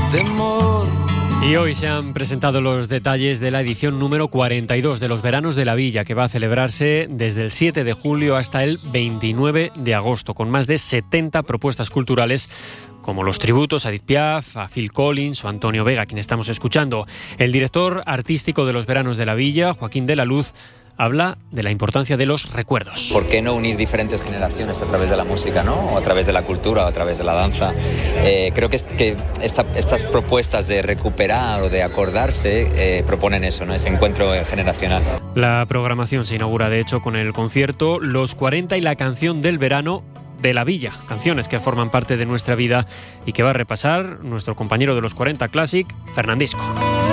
temor. Y hoy se han presentado los detalles de la edición número 42 de los Veranos de la Villa, que va a celebrarse desde el 7 de julio hasta el 29 de agosto, con más de 70 propuestas culturales, como los tributos a Edith Piaf, a Phil Collins o a Antonio Vega, quien estamos escuchando. El director artístico de los Veranos de la Villa, Joaquín de la Luz, habla de la importancia de los recuerdos. ¿Por qué no unir diferentes generaciones a través de la música, ¿no? O a través de la cultura, o a través de la danza? Creo que estas propuestas de recuperar o de acordarse proponen eso, ¿no? Ese encuentro generacional. La programación se inaugura, de hecho, con el concierto Los 40 y la canción del verano de la Villa, canciones que forman parte de nuestra vida y que va a repasar nuestro compañero de los 40 Classic, Fernandisco.